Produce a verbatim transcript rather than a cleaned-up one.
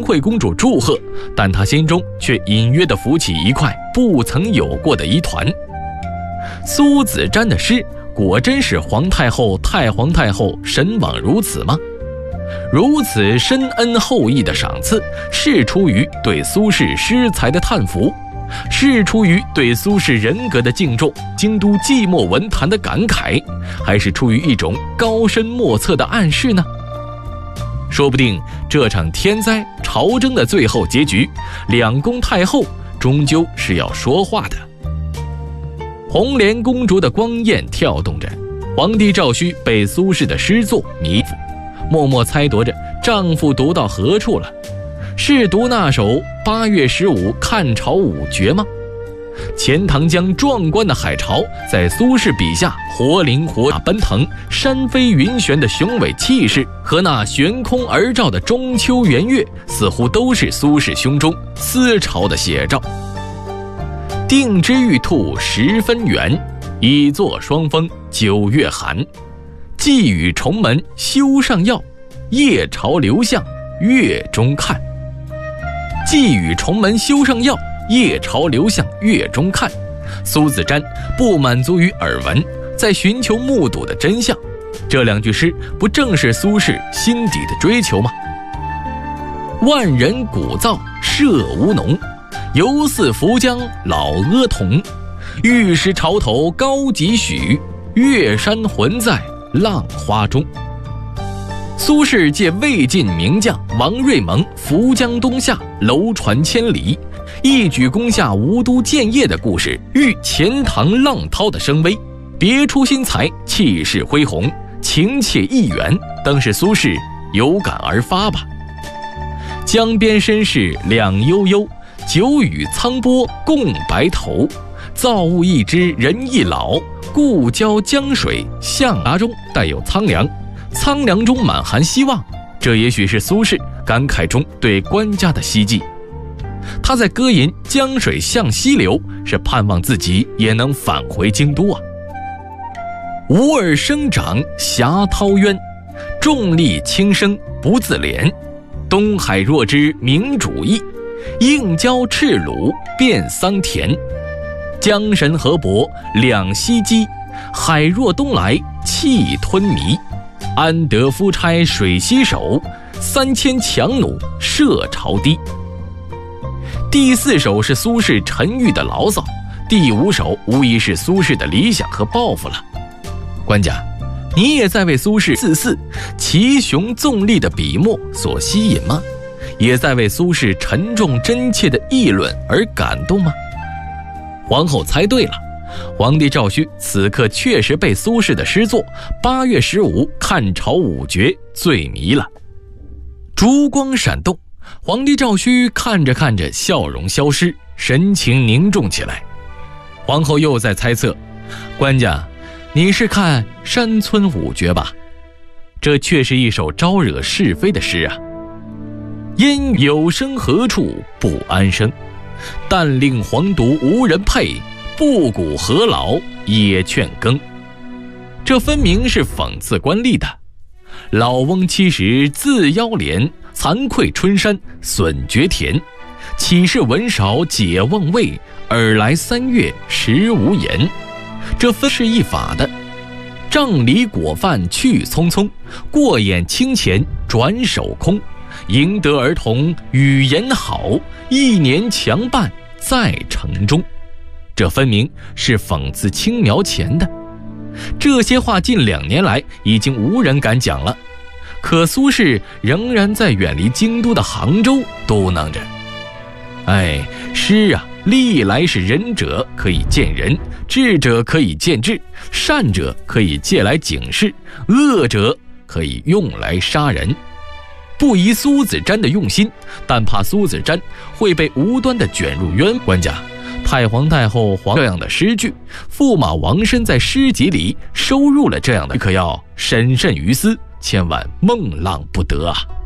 惠公主祝贺，但她心中却隐约地浮起一块不曾有过的疑团。苏子瞻的诗果真是皇太后、太皇太后神往如此吗？如此深恩厚义的赏赐，是出于对苏轼诗才的叹服，是出于对苏轼人格的敬重、京都寂寞文坛的感慨，还是出于一种高深莫测的暗示呢？说不定这场天灾朝征的最后结局，两宫太后终究是要说话的。红莲公主的光焰跳动着，皇帝赵顼被苏轼的诗作迷附，默默猜度着丈夫读到何处了，是读那首八月十五看潮五绝吗？钱塘江壮观的海潮，在苏轼笔下活灵活现奔腾、山飞云旋的雄伟气势，和那悬空而照的中秋圆月，似乎都是苏轼胸中思潮的写照。定知玉兔十分圆，已作双峰九月寒。寄语重门修上药，夜潮流向月中看。寄语重门修上药，夜潮流向月中看。苏子瞻不满足于耳闻，在寻求目睹的真相。这两句诗不正是苏轼心底的追求吗？万人鼓噪射无农，犹似浮江老阿童。玉石潮头高几许，月山魂在浪花中。苏轼借魏晋名将王瑞蒙浮江东下，楼船千里，一举攻下吴都建业的故事，遇钱塘浪涛的声威，别出心裁，气势恢宏，情切意远，当是苏轼有感而发吧。江边身世两悠悠，久与沧波共白头。造物一知人亦老，故交江水向达中带有苍凉，苍凉中满含希望。这也许是苏轼感慨中对官家的希冀。他在歌吟江水向西流，是盼望自己也能返回京都啊。吾儿生长峡涛渊，重利轻生不自怜。东海若知明主义，应交赤鲁遍桑田。江神河伯两栖鸡，海若东来气吞迷。安得夫差水洗手，三千强弩射潮低。第四首是苏轼沉郁的牢骚，第五首无疑是苏轼的理想和抱负了。官家，你也在为苏轼四四奇雄纵立的笔墨所吸引吗？也在为苏轼沉重真切的议论而感动吗？皇后猜对了，皇帝赵顼此刻确实被苏轼的诗作八月十五看潮五绝醉迷了。烛光闪动，皇帝赵顼看着看着，笑容消失，神情凝重起来。皇后又在猜测，官家，你是看山村五绝吧？这却是一首招惹是非的诗啊。烟有生何处不安生，但令黄犊无人配，布谷何劳也劝耕。这分明是讽刺官吏的。老翁七十自腰连，惭愧春山损绝田。岂是文少解忘味，尔来三月时无言。这分是一法的。杖藜果饭去匆匆，过眼清钱转手空。赢得儿童语言好，一年强半在城中。这分明是讽刺青苗钱的。这些话近两年来已经无人敢讲了，可苏轼仍然在远离京都的杭州嘟囔着：哎，诗啊，历来是仁者可以见仁，智者可以见智，善者可以借来警示，恶者可以用来杀人。不疑苏子瞻的用心，但怕苏子瞻会被无端的卷入冤。官家，太皇太后皇这样的诗句，驸马王申在诗集里收入了这样的，可要审慎于思，千万梦浪不得啊。